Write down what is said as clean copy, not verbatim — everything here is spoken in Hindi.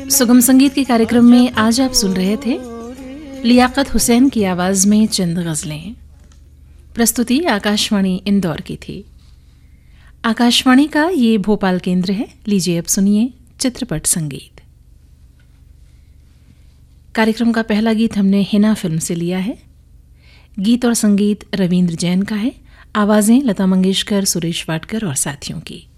सुगम संगीत के कार्यक्रम में आज आप सुन रहे थे लियाकत हुसैन की आवाज में चंद गजलें। प्रस्तुति आकाशवाणी इंदौर की थी। आकाशवाणी का ये भोपाल केंद्र है। लीजिए अब सुनिए चित्रपट संगीत। कार्यक्रम का पहला गीत हमने हिना फिल्म से लिया है। गीत और संगीत रविंद्र जैन का है। आवाजें लता मंगेशकर, सुरेश वाडकर और साथियों की।